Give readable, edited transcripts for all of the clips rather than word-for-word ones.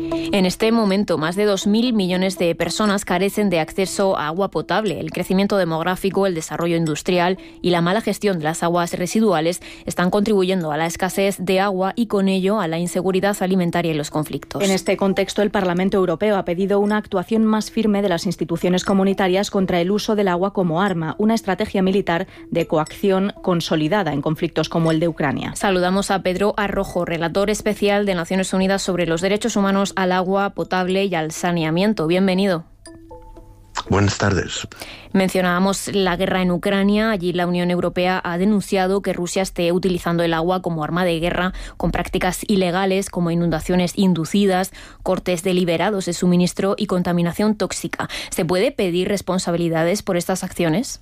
En este momento, más de 2.000 millones de personas carecen de acceso a agua potable. El crecimiento demográfico, el desarrollo industrial y la mala gestión de las aguas residuales están contribuyendo a la escasez de agua y con ello a la inseguridad alimentaria y los conflictos. En este contexto, el Parlamento Europeo ha pedido una actuación más firme de las instituciones comunitarias contra el uso del agua como arma, una estrategia militar de coacción consolidada en conflictos como el de Ucrania. Saludamos a Pedro Arrojo, relator especial de Naciones Unidas sobre los derechos humanos al agua potable y al saneamiento. Bienvenido. Buenas tardes. Mencionábamos la guerra en Ucrania. Allí la Unión Europea ha denunciado que Rusia esté utilizando el agua como arma de guerra con prácticas ilegales como inundaciones inducidas, cortes deliberados de suministro y contaminación tóxica. ¿Se puede pedir responsabilidades por estas acciones?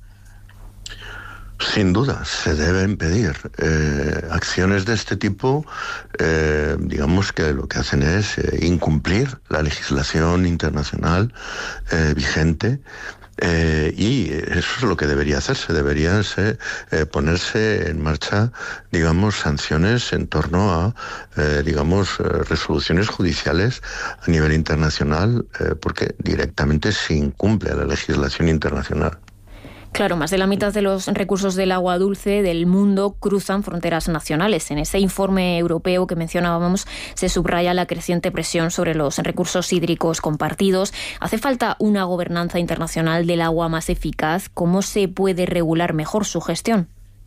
Sin duda, se deben pedir acciones de este tipo, digamos que lo que hacen es incumplir la legislación internacional vigente. Y eso es lo que debería hacerse. Deberían ponerse en marcha, digamos, sanciones en torno a, resoluciones judiciales a nivel internacional, porque directamente se incumple la legislación internacional. Claro, más de la mitad de los recursos del agua dulce del mundo cruzan fronteras nacionales. En ese informe europeo que mencionábamos se subraya la creciente presión sobre los recursos hídricos compartidos. ¿Hace falta una gobernanza internacional del agua más eficaz? ¿Cómo se puede regular mejor su gestión?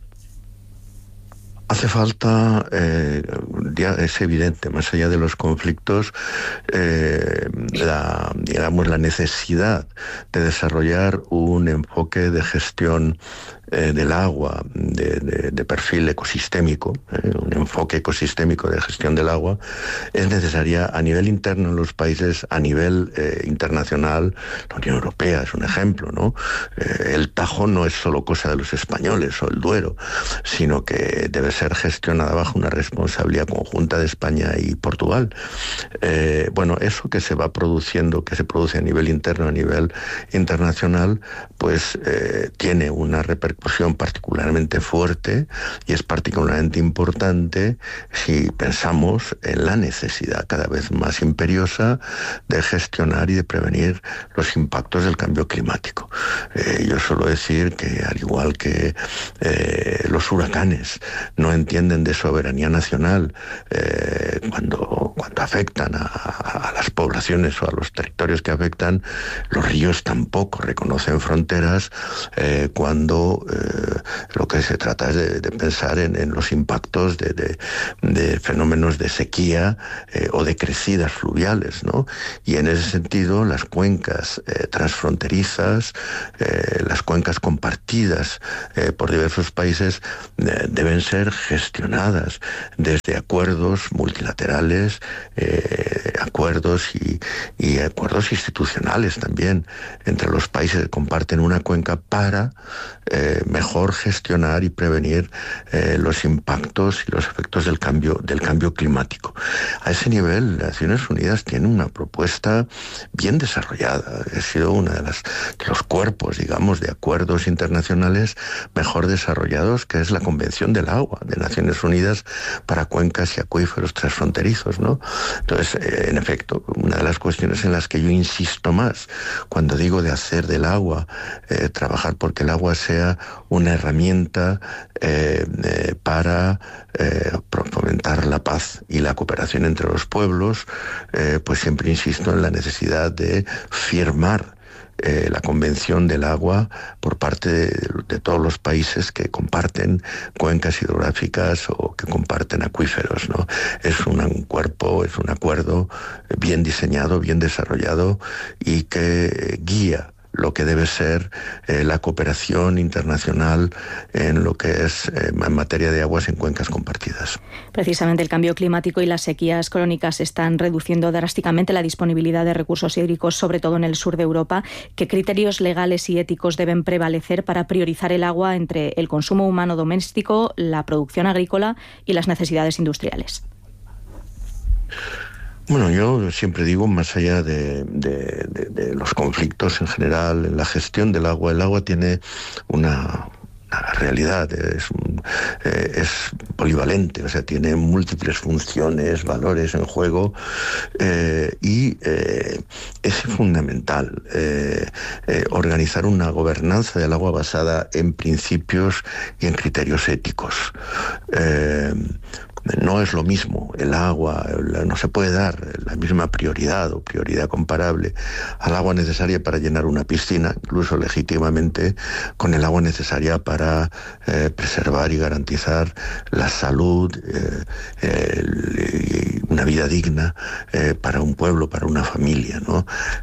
Hace falta, ya es evidente, más allá de los conflictos, la necesidad de desarrollar un enfoque de gestión del agua de perfil ecosistémico, un enfoque ecosistémico de gestión del agua, es necesaria a nivel interno en los países, a nivel internacional. La Unión Europea es un ejemplo, ¿no? El Tajo no es solo cosa de los españoles o el Duero, sino que debe ser gestionada bajo una responsabilidad conjunta de España y Portugal. Eso que se va produciendo, que se produce a nivel interno, a nivel internacional, pues tiene una repercusión particularmente fuerte y es particularmente importante si pensamos en la necesidad cada vez más imperiosa de gestionar y de prevenir los impactos del cambio climático. Yo suelo decir que, al igual que los huracanes no entienden de soberanía nacional cuando afectan a las poblaciones o a los territorios que afectan, los ríos tampoco reconocen fronteras cuando lo que se trata es de pensar en los impactos de fenómenos de sequía o de crecidas fluviales, ¿no? Y en ese sentido, las cuencas transfronterizas, las cuencas compartidas por diversos países deben ser gestionadas desde acuerdos multilaterales, acuerdos y acuerdos institucionales también entre los países que comparten una cuenca para mejor gestionar y prevenir los impactos y los efectos del cambio climático. A ese nivel, Naciones Unidas tiene una propuesta bien desarrollada. Ha sido uno de los cuerpos, digamos, de acuerdos internacionales mejor desarrollados, que es la Convención del Agua de Naciones Unidas para cuencas y acuíferos transfronterizos, ¿no? Entonces, en efecto, una de las cuestiones en las que yo insisto más cuando digo de hacer del agua, trabajar porque el agua sea una herramienta para fomentar la paz y la cooperación entre los pueblos, pues siempre insisto en la necesidad de firmar la Convención del Agua por parte de todos los países que comparten cuencas hidrográficas o que comparten acuíferos, ¿no? Es un acuerdo bien diseñado, bien desarrollado y que guía lo que debe ser la cooperación internacional en lo que es en materia de aguas en cuencas compartidas. Precisamente el cambio climático y las sequías crónicas están reduciendo drásticamente la disponibilidad de recursos hídricos, sobre todo en el sur de Europa. ¿Qué criterios legales y éticos deben prevalecer para priorizar el agua entre el consumo humano doméstico, la producción agrícola y las necesidades industriales? Bueno, yo siempre digo, más allá de los conflictos en general, en la gestión del agua, el agua tiene una una realidad, es polivalente, o sea, tiene múltiples funciones, valores en juego, y es fundamental organizar una gobernanza del agua basada en principios y en criterios éticos. No es lo mismo el agua, no se puede dar la misma prioridad o prioridad comparable al agua necesaria para llenar una piscina, incluso legítimamente, con el agua necesaria para preservar y garantizar la salud y una vida digna para un pueblo, para una familia, ¿no?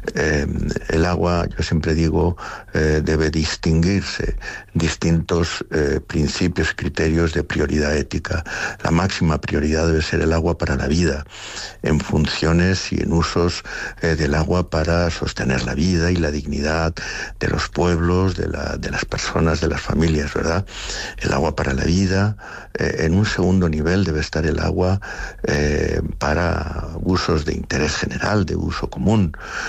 El agua, yo siempre digo, debe distinguirse distintos principios y criterios de prioridad ética. La máxima prioridad debe ser el agua para la vida, en funciones y en usos del agua para sostener la vida y la dignidad de los pueblos, de las personas, de las familias, ¿verdad? El agua para la vida. En un segundo nivel debe estar el agua para usos de interés general, de uso común,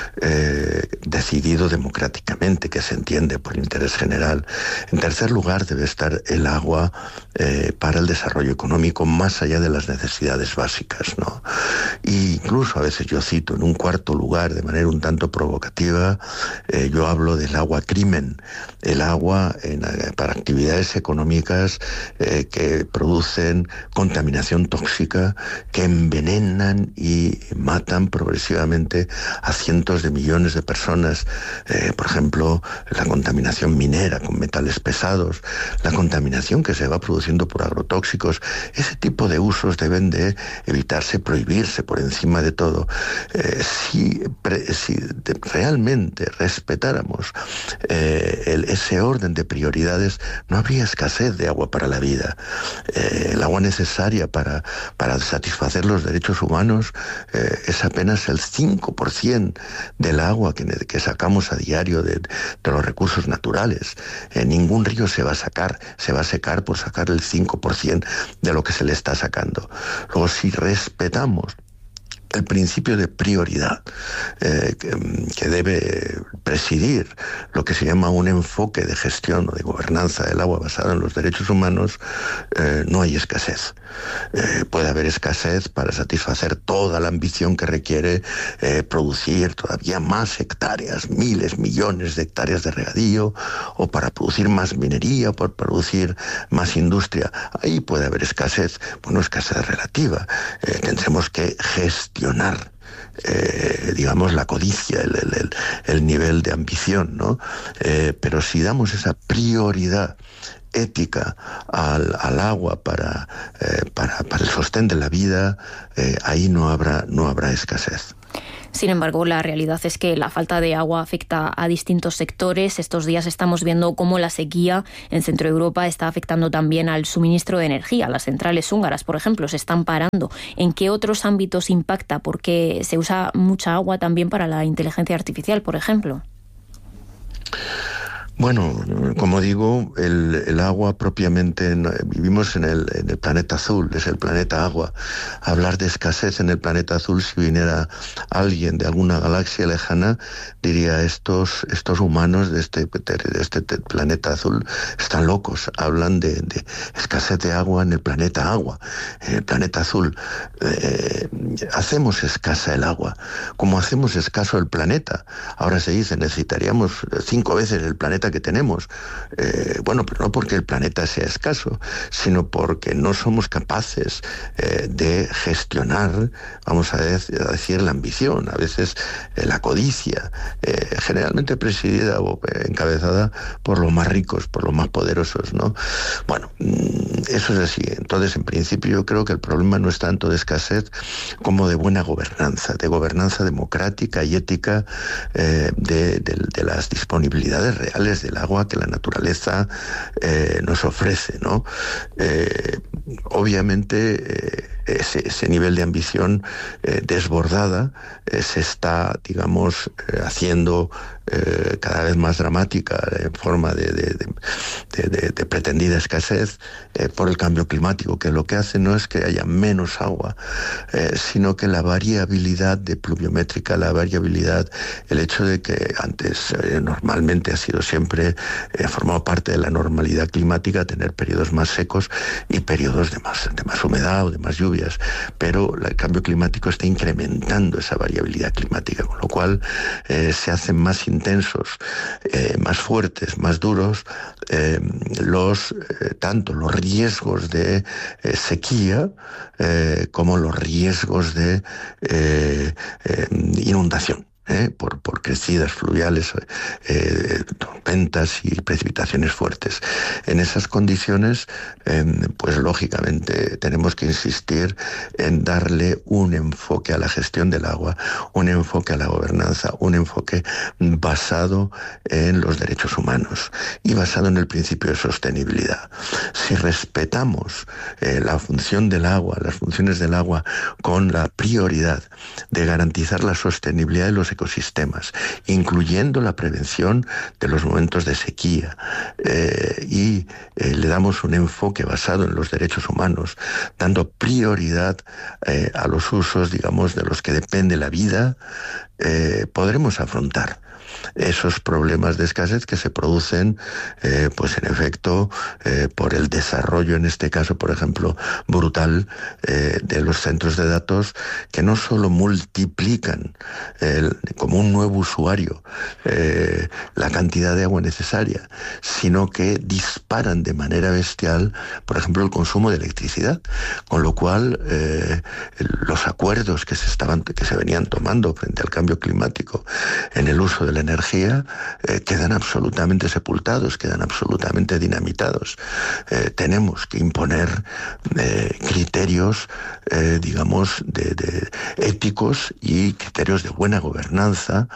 decidido democráticamente, que se entiende por interés general. En tercer lugar debe estar el agua para el desarrollo económico, más allá de las necesidades básicas, ¿no? E incluso a veces yo cito en un cuarto lugar, de manera un tanto provocativa, yo hablo del agua crimen, el agua para actividades económicas que producen contaminación tóxica, que envenenan y matan progresivamente a cientos de millones de personas. Por ejemplo, la contaminación minera con metales pesados, la contaminación que se va produciendo por agrotóxicos. Ese tipo de usos deben de evitarse, prohibirse por encima de todo. Si realmente respetáramos ese orden de prioridades, no habría escasez de agua para la vida. El agua necesaria para satisfacer los derechos humanos es apenas el 5% del agua que sacamos a diario de los recursos naturales. Ningún río se va a secar por sacar el 5% de lo que se le está sacando. Luego, si respetamos el principio de prioridad que debe presidir lo que se llama un enfoque de gestión o de gobernanza del agua basado en los derechos humanos, no hay escasez. Puede haber escasez para satisfacer toda la ambición que requiere producir todavía más hectáreas, miles, millones de hectáreas de regadío, o para producir más minería, o para producir más industria. Ahí puede haber escasez, bueno, escasez relativa. Tendremos que gestionar digamos, la codicia, el nivel de ambición, ¿no? Pero si damos esa prioridad ética al agua para el sostén de la vida, ahí no habrá escasez. Sin embargo, la realidad es que la falta de agua afecta a distintos sectores. Estos días estamos viendo cómo la sequía en Centro Europa está afectando también al suministro de energía. Las centrales húngaras, por ejemplo, se están parando. ¿En qué otros ámbitos impacta? Porque se usa mucha agua también para la inteligencia artificial, por ejemplo. Bueno, como digo, el agua propiamente, vivimos en el planeta azul, es el planeta agua. Hablar de escasez en el planeta azul, si viniera alguien de alguna galaxia lejana, diría, estos humanos de este planeta azul están locos. Hablan de escasez de agua en el planeta agua, en el planeta azul. Hacemos escasa el agua, como hacemos escaso el planeta. Ahora se dice, necesitaríamos 5 veces el planeta que tenemos. Bueno, pero no porque el planeta sea escaso, sino porque no somos capaces de gestionar, vamos a decir, la ambición, a veces la codicia, generalmente presidida o encabezada por los más ricos, por los más poderosos, ¿no? Bueno, eso es así. Entonces, en principio, yo creo que el problema no es tanto de escasez como de buena gobernanza, de gobernanza democrática y ética de las disponibilidades reales del agua que la naturaleza nos ofrece, ¿no? Obviamente ese nivel de ambición desbordada se está, digamos, haciendo cada vez más dramática en forma de pretendida escasez por el cambio climático, que lo que hace no es que haya menos agua, sino que la variabilidad de pluviométrica, la variabilidad, el hecho de que antes normalmente ha sido siempre formado parte de la normalidad climática tener periodos más secos y periodos de más humedad o de más lluvias, pero el cambio climático está incrementando esa variabilidad climática, con lo cual se hacen más intensos, más fuertes, más duros tanto los riesgos de sequía como los riesgos de inundación. Por crecidas fluviales, tormentas y precipitaciones fuertes. En esas condiciones, pues lógicamente tenemos que insistir en darle un enfoque a la gestión del agua, un enfoque a la gobernanza, un enfoque basado en los derechos humanos y basado en el principio de sostenibilidad. Si respetamos la función del agua, las funciones del agua, con la prioridad de garantizar la sostenibilidad de los ecosistemas, incluyendo la prevención de los momentos de sequía, y le damos un enfoque basado en los derechos humanos, dando prioridad a los usos, digamos, de los que depende la vida, podremos afrontar esos problemas de escasez que se producen, pues en efecto, por el desarrollo, en este caso, por ejemplo, brutal, de los centros de datos, que no solo multiplican como un nuevo usuario la cantidad de agua necesaria, sino que disparan de manera bestial, por ejemplo, el consumo de electricidad, con lo cual los acuerdos que se venían tomando frente al cambio climático en el uso de la energía quedan absolutamente sepultados, quedan absolutamente dinamitados. Tenemos que imponer criterios, digamos, de éticos y criterios de buena gobernanza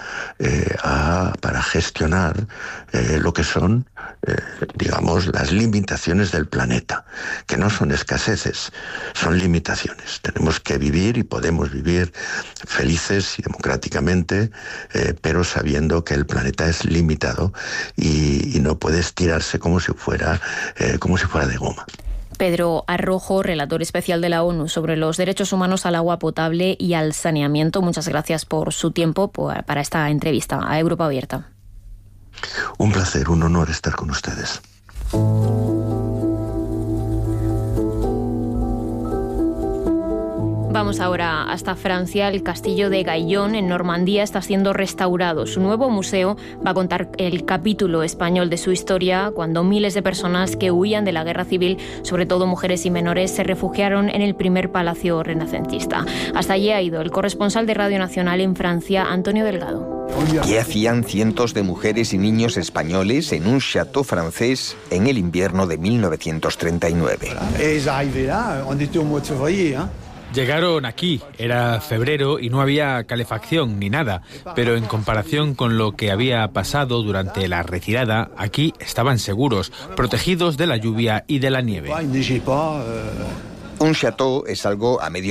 para gestionar lo que son, digamos, las limitaciones del planeta, que no son escaseces, son limitaciones. Tenemos que vivir y podemos vivir felices y democráticamente, pero sabiendo que el planeta es limitado y no puede estirarse como si fuera de goma. Pedro Arrojo, relator especial de la ONU sobre los derechos humanos al agua potable y al saneamiento. Muchas gracias por su tiempo para esta entrevista a Europa Abierta. Un placer, un honor estar con ustedes. Vamos ahora hasta Francia. El castillo de Gaillon, en Normandía, está siendo restaurado. Su nuevo museo va a contar el capítulo español de su historia, cuando miles de personas que huían de la guerra civil, sobre todo mujeres y menores, se refugiaron en el primer palacio renacentista. Hasta allí ha ido el corresponsal de Radio Nacional en Francia, Antonio Delgado. ¿Qué hacían cientos de mujeres y niños españoles en un château francés en el invierno de 1939? Llegaron aquí, era febrero y no había calefacción ni nada, pero en comparación con lo que había pasado durante la retirada, aquí estaban seguros, protegidos de la lluvia y de la nieve. Un château es algo a medio